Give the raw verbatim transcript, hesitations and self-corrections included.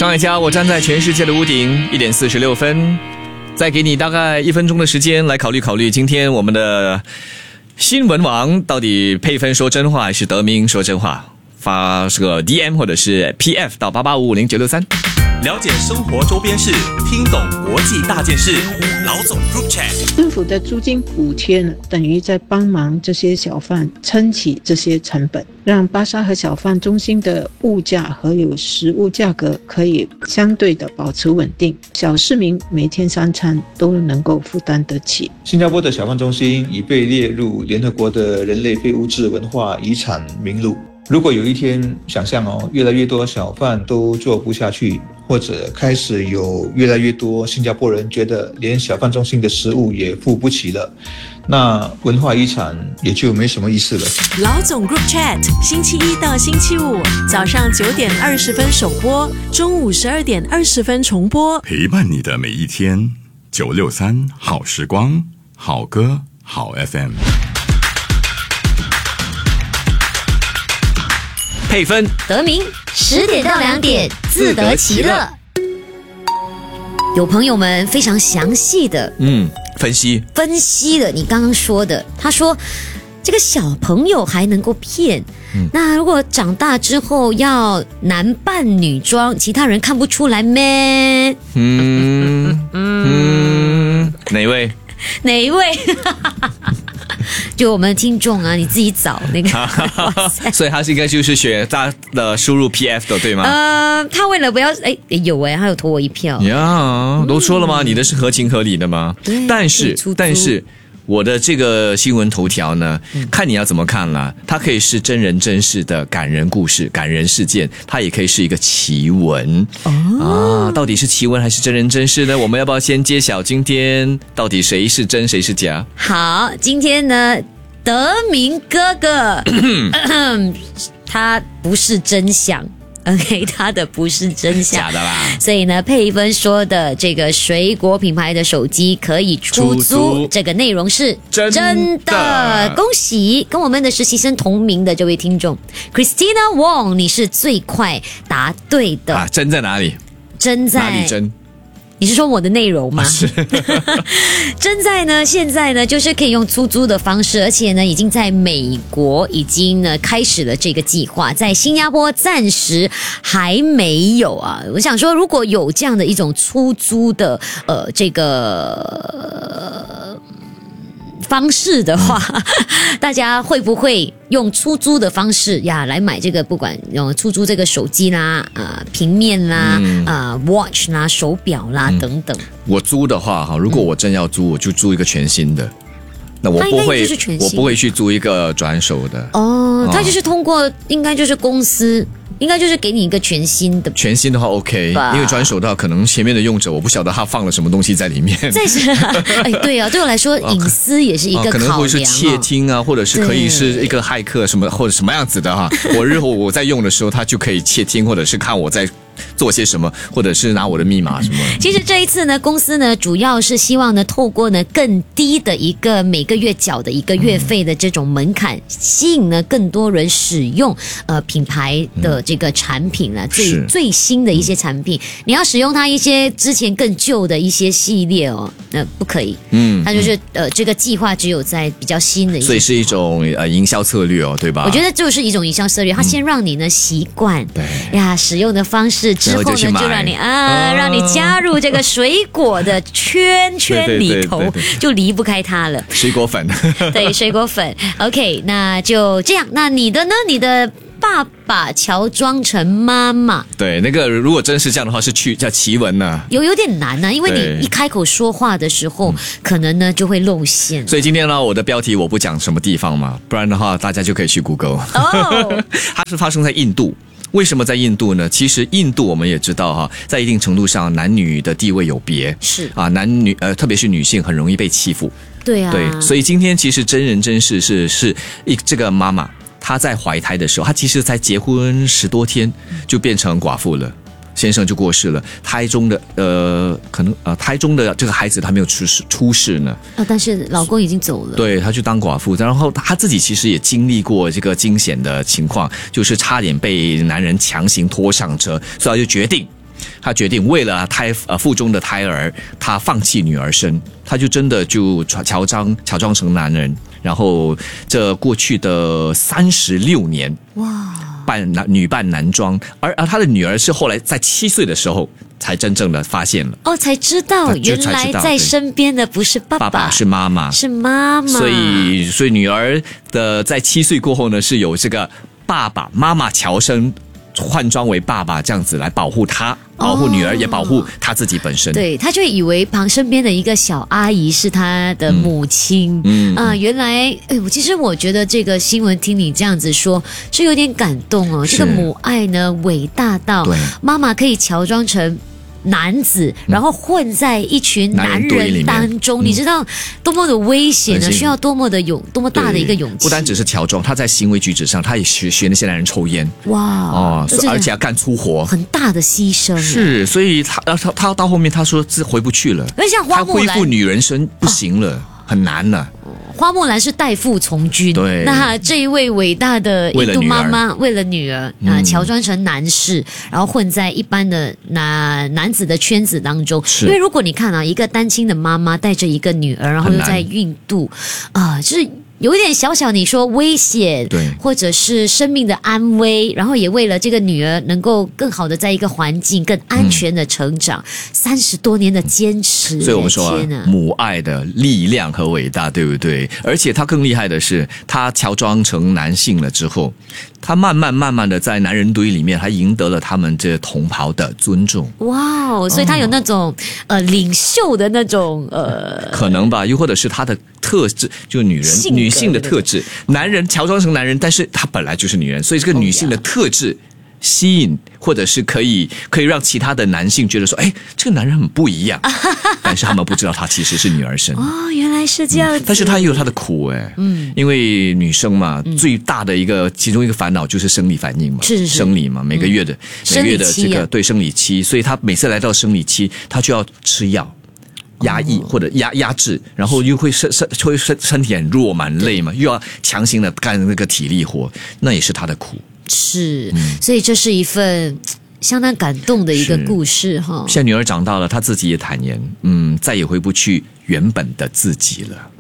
张艾嘉，我站在全世界的屋顶，一点四十六分，再给你大概一分钟的时间来考虑考虑，今天我们的新闻网到底配分说真话还是得名说真话？发这个 D M 或者是 P F 到八八五五零九六三。 了解生活周边事，听懂国际大件事。老总 Group Chat。 政府的租金补贴呢，等于在帮忙这些小贩撑起这些成本，让巴沙和小贩中心的物价和有食物价格可以相对的保持稳定，小市民每天三餐都能够负担得起。 新加坡的小贩中心已被列入联合国的人类非物质文化遗产名录。如果有一天想象哦，越来越多小贩都做不下去，或者开始有越来越多新加坡人觉得连小贩中心的食物也付不起了，那文化遗产也就没什么意思了。 老总 Group Chat， 星期一到星期五早上九点二十分首播，中午十二点二十分重播， 陪伴你的每一天。九六三好时光，好歌好 F M。 配分得名十点到两点自得其乐。有朋友们非常详细的嗯分析分析了你刚刚说的，他说这个小朋友还能够骗、嗯、那如果长大之后要男扮女装，其他人看不出来咩？ 嗯嗯，哪一位？ 哪一位？就我们的听众啊，你自己找那个所以他是应该就是选大的输入 P F 的对吗？ 呃，他为了不要哎有哎，他有投我一票呀，都说了吗、嗯、你的是合情合理的吗？但是但是我的这个新闻头条呢、嗯、看你要怎么看啦，它可以是真人真事的感人故事感人事件，它也可以是一个奇闻、哦、啊，到底是奇闻还是真人真事呢？我们要不要先揭晓今天到底谁是真谁是假？ 好，今天呢德明哥哥他不是真相OK， 他的不是真相， 假的啦。 所以呢，佩芬说的这个水果品牌的手机可以出租，出租这个内容是真 的, 真的。恭喜跟我们的实习生同名的这位听众 Christina Wong， 你是最快答对的啊！真在哪里？ 真在哪里真？ 你是说我的内容吗？ 是真在呢，现在呢就是可以用出租的方式，而且呢已经在美国已经呢开始了这个计划，在新加坡暂时还没有啊。我想说，如果有这样的一种出租的呃这个。呃方式的话，大家会不会用出租的方式呀来买这个？不管用出租这个手机啦、呃、平面啦、嗯呃、watch 啦、手表啦、嗯、等等。我租的话哈，如果我真要租，我就租一个全新的。那我不会，我不会去租一个转手的。 哦，它就是通过，应该就是公司。应该就是给你一个全新的， 全新的话 OK， 因为转手的话，可能前面的用者我不晓得他放了什么东西在里面。 再是，哎，对啊，对我来说，隐私也是一个考量、哦、可能会是窃听啊，或者是可以是一个骇客什么或者什么样子的哈。我日后我在用的时候，他就可以窃听，或者是看我在做些什么，或者是拿我的密码什么。 其实这一次呢，公司呢主要是希望呢，透过呢更低的一个每个月缴的一个月费的这种门槛，嗯、吸引呢更多人使用呃品牌的这个产品了、嗯，最最新的一些产品。你要使用它一些之前更旧的一些系列哦，那、呃、不可以。嗯，它就是呃这个计划只有在比较新的一些， 所以是一种呃营销策略哦，对吧？ 我觉得就是一种营销策略，它先让你呢习惯、嗯、对呀使用的方式。之后呢，就, 就让你啊、哦，让你加入这个水果的圈圈里头，对对对对对就离不开它了。 水果粉， 对，水果粉。OK， 那就这样。那你的呢？你的爸爸乔装成妈妈， 对，那个如果真是这样的话，是去叫奇闻呢、啊， 有有点难呢、啊，因为你一开口说话的时候，可能呢就会露馅。 所以今天呢，我的标题我不讲什么地方嘛，不然的话大家就可以去 Google。哦，它是发生在印度。为什么在印度呢？其实印度我们也知道哈，在一定程度上男女的地位有别， 是啊，男女呃，特别是女性很容易被欺负。 对啊， 对，所以今天其实真人真事是是一这个妈妈她在怀胎的时候，她其实才结婚十多天就变成寡妇了。先生就过世了，胎中的呃，可能呃，胎中的这个孩子他没有出世出世呢， 啊，但是老公已经走了， 对，他就当寡妇，然后他自己其实也经历过这个惊险的情况，就是差点被男人强行拖上车，所以他就决定他决定为了胎呃腹中的胎儿，他放弃女儿身，他就真的就乔装乔装成男人，然后这过去的三十六年，哇，扮男女扮男装，而而他的女儿是后来在七岁的时候才真正的发现了， 哦，才知道原来在身边的不是爸爸， 爸爸是妈妈， 是妈妈， 所以所以女儿的在七岁过后呢，是有这个爸爸妈妈乔身换装为爸爸这样子来保护她，保护女儿，也保护她自己本身。 对，他就以为旁身边的一个小阿姨是他的母亲。嗯啊、呃，原来，哎，我其实我觉得这个新闻听你这样子说，是有点感动哦。这个母爱呢，伟大到妈妈可以乔装成男子，然后混在一群男人当中，你知道多么的危险呢？需要多么的勇，多么大的一个勇气。 不单只是乔装，他在行为举止上，他也学学那些男人抽烟。哇哦，而且要干粗活， 很大的牺牲。 是，所以他他他到后面他说自回不去了， 而像花木兰， 他恢复女人身不行了，哦、很难了。 花木兰是代父从军， 对， 那这一位伟大的印度妈妈为了女儿啊，乔装成男士，然后混在一般的男男子的圈子当中。因为如果你看啊，一个单亲的妈妈带着一个女儿，然后又在孕肚啊、呃，就是有一点小小你说危险， 对， 或者是生命的安危，然后也为了这个女儿能够更好的在一个环境更安全的成长，三十、嗯、多年的坚持， 所以我们说、啊、母爱的力量和伟大，对不对？而且他更厉害的是，他乔装成男性了之后，他慢慢慢慢的在男人堆里面，还赢得了他们这同袍的尊重。 哇哦，所以他有那种、哦、呃领袖的那种呃， 可能吧，又或者是他的特质，就女人女性的特质，男人乔装成男人，但是他本来就是女人，所以这个女性的特质吸引，或者是可以可以让其他的男性觉得说，哎，这个男人很不一样，但是他们不知道他其实是女儿身。 哦，原来是这样子、嗯。 但是他也有他的苦哎，嗯，因为女生嘛、嗯，最大的一个其中一个烦恼就是生理反应嘛， 是是是生理嘛，每个月的、嗯、每个月的这个、 啊、 对生理期，所以他每次来到生理期，他就要吃药。压抑或者压压制，然后又会身身会身身体很弱嘛，很累嘛，又要强行的干那个体力活，那也是他的苦。 是，嗯、所以这是一份相当感动的一个故事哈。 现在女儿长大了，她自己也坦言，嗯，再也回不去原本的自己了。